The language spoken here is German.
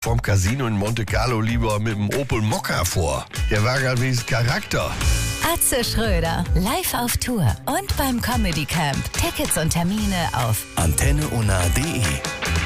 vom Casino in Monte Carlo lieber mit dem Opel Mokka vor. Der war gerade wenigstens Charakter. Atze Schröder, live auf Tour und beim Comedy Camp. Tickets und Termine auf antenneunna.de